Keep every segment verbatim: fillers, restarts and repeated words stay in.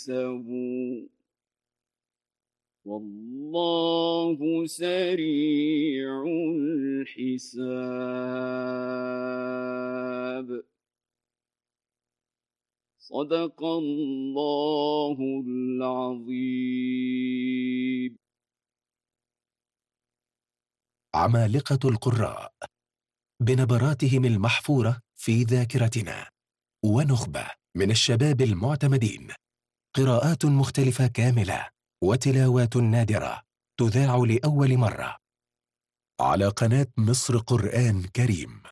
احتسبوا والله سريع الحساب. صدق الله العظيم. عمالقة القراء بنبراتهم المحفورة في ذاكرتنا، ونخبة من الشباب المعتمدين، قراءات مختلفة كاملة وتلاوات نادرة تذاع لأول مرة على قناة مصر قرآن كريم.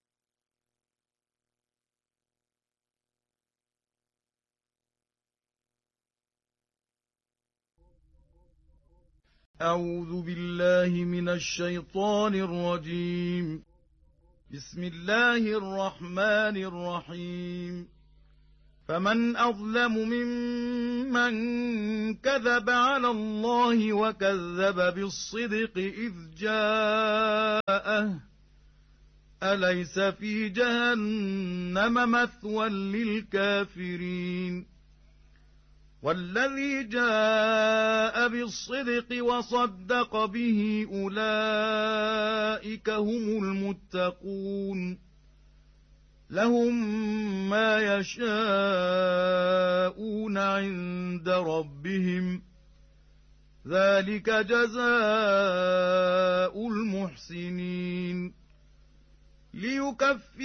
أعوذ بالله من الشيطان الرجيم. بسم الله الرحمن الرحيم. فمن أظلم ممن كذب على الله وكذب بالصدق إذ جاءه أليس في جهنم مثوى للكافرين. والذي جاء بالصدق وصدق به أولئك هم المتقون. لهم ما يشاءون عند ربهم ذلك جزاء المحسنين. ليكفر